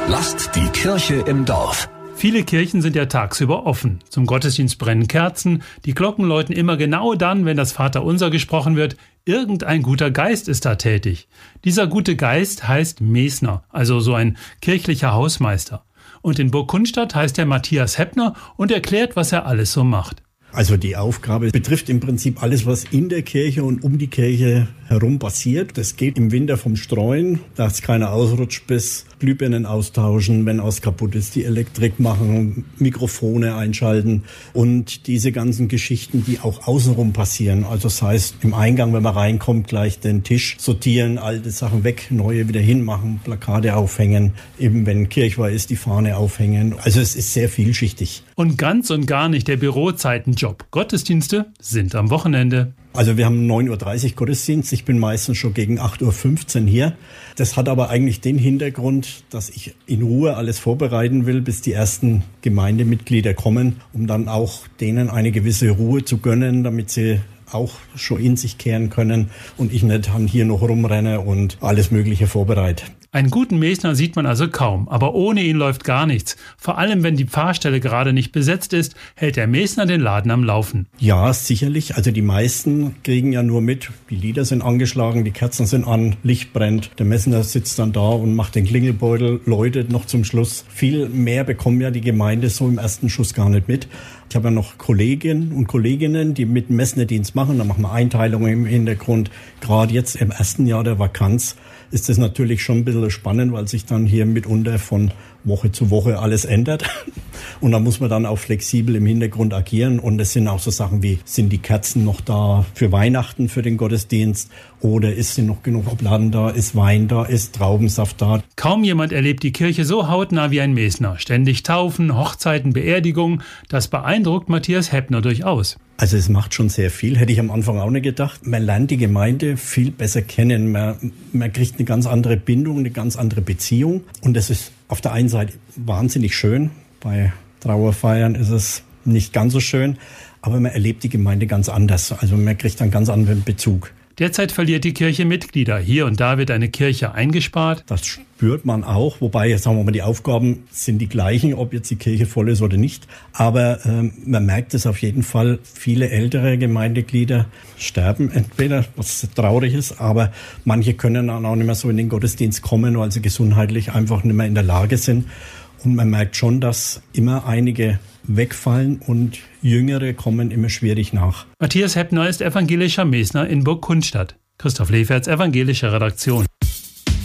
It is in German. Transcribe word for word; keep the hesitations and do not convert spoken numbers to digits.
Lasst die Kirche im Dorf. Viele Kirchen sind ja tagsüber offen. Zum Gottesdienst brennen Kerzen, die Glocken läuten immer genau dann, wenn das Vaterunser gesprochen wird. Irgendein guter Geist ist da tätig. Dieser gute Geist heißt Mesner, also so ein kirchlicher Hausmeister. Und in Burg Kunstadt heißt er Matthias Heppner und erklärt, was er alles so macht. Also die Aufgabe betrifft im Prinzip alles, was in der Kirche und um die Kirche herum passiert. Das geht im Winter vom Streuen, dass keiner ausrutscht, bis Glühbirnen austauschen, wenn was kaputt ist, die Elektrik machen, Mikrofone einschalten und diese ganzen Geschichten, die auch außenrum passieren. Also das heißt, im Eingang, wenn man reinkommt, gleich den Tisch sortieren, alte Sachen weg, neue wieder hinmachen, Plakate aufhängen, eben wenn Kirchweih ist, die Fahne aufhängen. Also es ist sehr vielschichtig. Und ganz und gar nicht der Bürozeitenjob. Gottesdienste sind am Wochenende. Also wir haben neun Uhr dreißig Gottesdienst. Ich bin meistens schon gegen acht Uhr fünfzehn hier. Das hat aber eigentlich den Hintergrund, dass ich in Ruhe alles vorbereiten will, bis die ersten Gemeindemitglieder kommen, um dann auch denen eine gewisse Ruhe zu gönnen, damit sie auch schon in sich kehren können und ich nicht dann hier noch rumrenne und alles Mögliche vorbereite. Einen guten Mesner sieht man also kaum, aber ohne ihn läuft gar nichts. Vor allem, wenn die Pfarrstelle gerade nicht besetzt ist, hält der Mesner den Laden am Laufen. Ja, sicherlich. Also die meisten kriegen ja nur mit, die Lieder sind angeschlagen, die Kerzen sind an, Licht brennt. Der Mesner sitzt dann da und macht den Klingelbeutel, läutet noch zum Schluss. Viel mehr bekommen ja die Gemeinde so im ersten Schuss gar nicht mit. Ich habe ja noch Kolleginnen und Kolleginnen, die mit dem Messnerdienst machen. Da machen wir Einteilungen im Hintergrund. Gerade jetzt im ersten Jahr der Vakanz ist das natürlich schon ein bisschen spannend, weil sich dann hier mitunter von Woche zu Woche alles ändert. Und da muss man dann auch flexibel im Hintergrund agieren. Und es sind auch so Sachen wie, sind die Kerzen noch da für Weihnachten, für den Gottesdienst? Oder ist sie noch genug Obladen da? Ist Wein da? Ist Traubensaft da? Kaum jemand erlebt die Kirche so hautnah wie ein Mesner. Ständig Taufen, Hochzeiten, Beerdigungen. Das beeindruckt Matthias Heppner durchaus. Also es macht schon sehr viel, hätte ich am Anfang auch nicht gedacht. Man lernt die Gemeinde viel besser kennen. Man, man kriegt eine ganz andere Bindung, eine ganz andere Beziehung. Und das ist auf der einen Seite wahnsinnig schön. Bei Trauerfeiern ist es nicht ganz so schön. Aber man erlebt die Gemeinde ganz anders. Also man kriegt einen ganz anderen Bezug. Derzeit verliert die Kirche Mitglieder. Hier und da wird eine Kirche eingespart. Das spürt man auch, wobei, sagen wir mal, die Aufgaben sind die gleichen, ob jetzt die Kirche voll ist oder nicht. Aber ähm, man merkt es auf jeden Fall, viele ältere Gemeindeglieder sterben entweder, was traurig ist, aber manche können dann auch nicht mehr so in den Gottesdienst kommen, weil sie gesundheitlich einfach nicht mehr in der Lage sind. Und man merkt schon, dass immer einige wegfallen und Jüngere kommen immer schwierig nach. Matthias Heppner ist evangelischer Mesner in Burg Kunstadt. Christoph Leferz, evangelische Redaktion.